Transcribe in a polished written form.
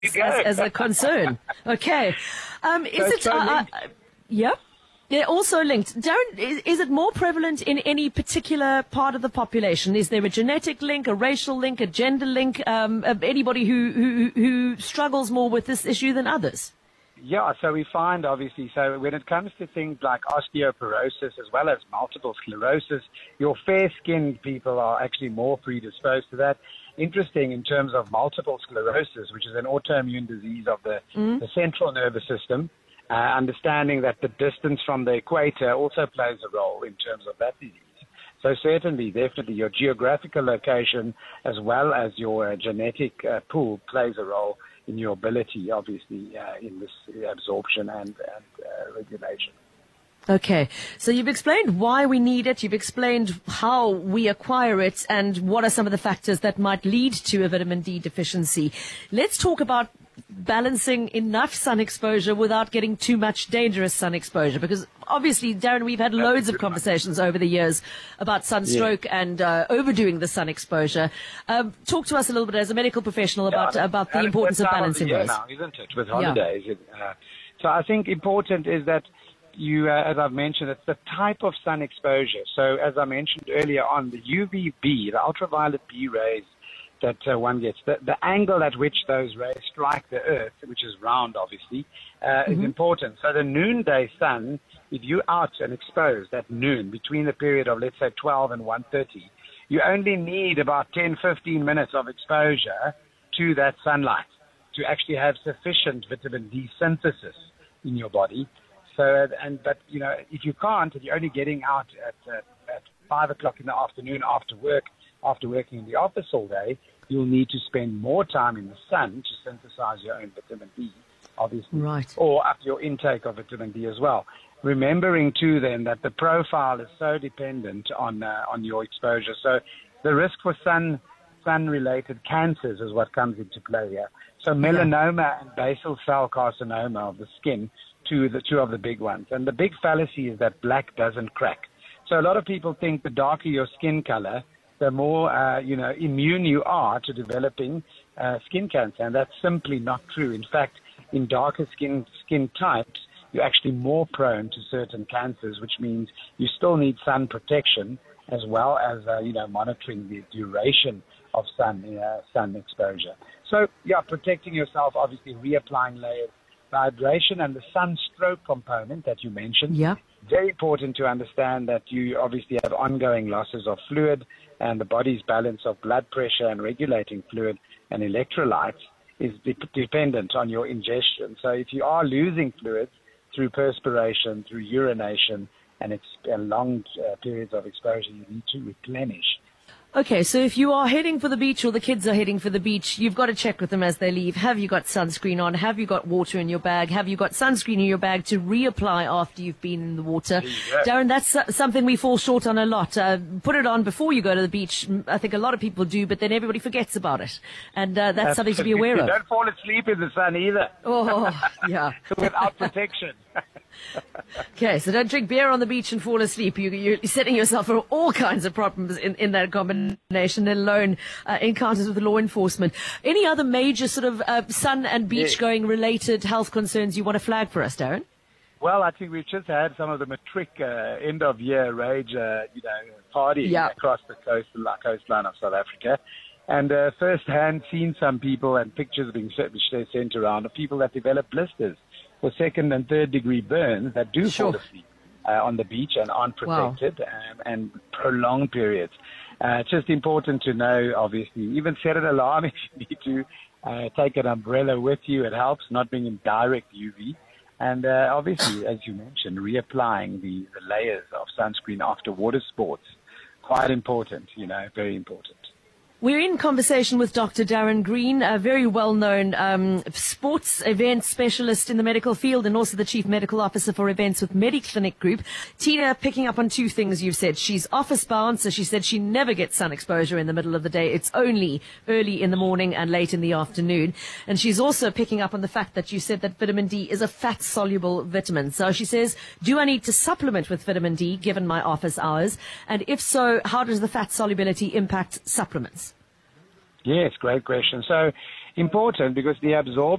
as a concern. Okay. Yeah? They're also linked. Darren, is it more prevalent in any particular part of the population? Is there a genetic link, a racial link, a gender link, anybody who struggles more with this issue than others? Yeah, so we find, obviously, so when it comes to things like osteoporosis as well as multiple sclerosis, your fair-skinned people are actually more predisposed to that. Interesting in terms of multiple sclerosis, which is an autoimmune disease of the central nervous system, understanding that the distance from the equator also plays a role in terms of that disease. So certainly, definitely, your geographical location as well as your genetic pool plays a role in your ability, obviously, in this absorption and regulation. Okay, so you've explained why we need it, you've explained how we acquire it, and what are some of the factors that might lead to a vitamin D deficiency. Let's talk about balancing enough sun exposure without getting too much dangerous sun exposure, because obviously, Darren, we've had loads of conversations over the years about sunstroke and overdoing the sun exposure. Talk to us a little bit as a medical professional about the importance of balancing those. Now, isn't it, with holidays? So I think important is that you, as I've mentioned, it's the type of sun exposure. So as I mentioned earlier on, the UVB, the ultraviolet B rays that one gets, the angle at which those rays strike the earth, which is round, obviously, is important. So the noonday sun, if you're out and exposed at noon, between the period of, let's say, 12 and 1:30, you only need about 10, 15 minutes of exposure to that sunlight to actually have sufficient vitamin D synthesis in your body. So, but you know, if you can't, and you're only getting out at 5 o'clock in the afternoon after work, after working in the office all day, you'll need to spend more time in the sun to synthesize your own vitamin D, obviously, right, or up your intake of vitamin D as well. Remembering too, then, that the profile is so dependent on your exposure. So, the risk for sun-related cancers is what comes into play here. So, melanoma and basal cell carcinoma of the skin, the two of the big ones. And the big fallacy is that black doesn't crack. So a lot of people think the darker your skin color, the more immune you are to developing skin cancer, and that's simply not true. In fact, in darker skin types, you're actually more prone to certain cancers, which means you still need sun protection as well as monitoring the duration of sun exposure. So protecting yourself, obviously reapplying layers. Hydration and the sunstroke component that you mentioned. Yeah. Very important to understand that you obviously have ongoing losses of fluid, and the body's balance of blood pressure and regulating fluid and electrolytes is dependent on your ingestion. So if you are losing fluids through perspiration, through urination, and long periods of exposure, you need to replenish. Okay, so if you are heading for the beach or the kids are heading for the beach, you've got to check with them as they leave. Have you got sunscreen on? Have you got water in your bag? Have you got sunscreen in your bag to reapply after you've been in the water? Yeah. Darren, that's something we fall short on a lot. Put it on before you go to the beach. I think a lot of people do, but then everybody forgets about it. And that's something to be aware of. Don't fall asleep in the sun either. Oh, yeah. Without protection. Okay, so don't drink beer on the beach and fall asleep. You're setting yourself for all kinds of problems in that combination, let alone encounters with law enforcement. Any other major sort of sun and beach going related health concerns you want to flag for us, Darren? Well, I think we've just had some of the matric end of year rage, partying across the coastline of South Africa. And first-hand seen some people and pictures being sent around of people that develop blisters for second and third degree burns that do fall asleep on the beach and aren't protected and prolonged periods. It's just important to know, obviously, even set an alarm if you need to. Take an umbrella with you. It helps, not being in direct UV. And obviously, as you mentioned, reapplying the layers of sunscreen after water sports. Quite important, very important. We're in conversation with Dr. Darren Green, a very well-known sports event specialist in the medical field and also the Chief Medical Officer for events with MediClinic Group. Tina, picking up on two things you've said. She's office-bound, so she said she never gets sun exposure in the middle of the day. It's only early in the morning and late in the afternoon. And she's also picking up on the fact that you said that vitamin D is a fat-soluble vitamin. So she says, do I need to supplement with vitamin D given my office hours? And if so, how does the fat solubility impact supplements? Yes, great question. So important because the absorption